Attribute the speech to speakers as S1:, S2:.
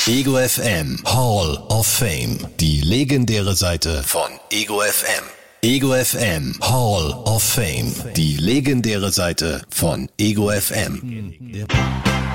S1: Ego FM Hall of Fame. Die legendäre Seite von Ego FM. Ego FM Hall of Fame. Die legendäre Seite von Ego FM.